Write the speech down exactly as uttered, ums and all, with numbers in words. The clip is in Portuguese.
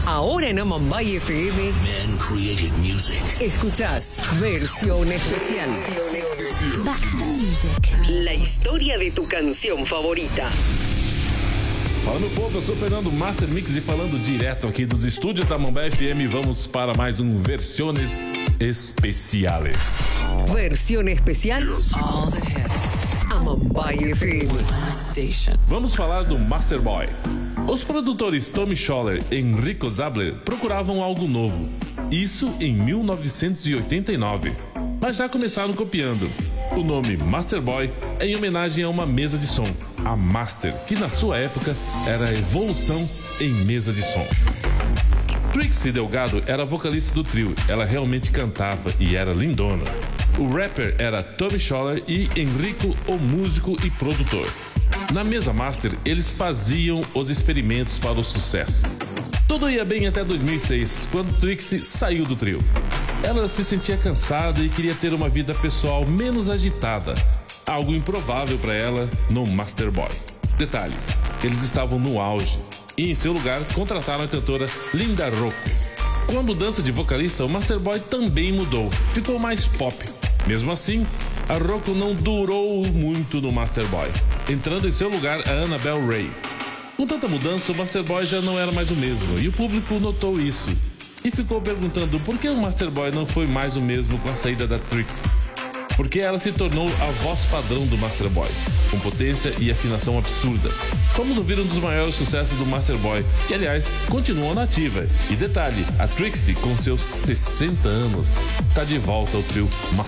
Ahora en Amambay F M. Men created music. Escuchás Versión Especial. Back to the music. La historia de tu canción favorita. Fala, meu povo, eu sou o Fernando Master Mix e falando direto aqui dos estúdios da Amambay F M, vamos para mais um Versiones Especiales. Versión Especial. All the hits. Amambay F M. Station. Vamos falar do Master Boy. Os produtores Tommy Scholler e Enrico Zabler procuravam algo novo. Isso em mil novecentos e oitenta e nove. Mas já começaram copiando. O nome Master Boy é em homenagem a uma mesa de som, a Master, que na sua época era a evolução em mesa de som. Trixie Delgado era a vocalista do trio, ela realmente cantava e era lindona. O rapper era Tommy Scholler e Enrico, o músico e produtor. Na mesa Master, eles faziam os experimentos para o sucesso. Tudo ia bem até dois mil e seis, quando Trixie saiu do trio. Ela se sentia cansada e queria ter uma vida pessoal menos agitada, algo improvável para ela no Master Boy. Detalhe, eles estavam no auge e em seu lugar contrataram a cantora Linda Rocco. Com a mudança de vocalista, o Master Boy também mudou, ficou mais pop. Mesmo assim, a Rocco não durou muito no Master Boy, entrando em seu lugar a Annabelle Ray. Com tanta mudança, o Master Boy já não era mais o mesmo, e o público notou isso, e ficou perguntando por que o Master Boy não foi mais o mesmo com a saída da Trixie. Porque ela se tornou a voz padrão do Master Boy, com potência e afinação absurda. Vamos ouvir um dos maiores sucessos do Master Boy, que aliás continua na ativa. E detalhe, a Trixie, com seus sessenta anos, está de volta ao trio Master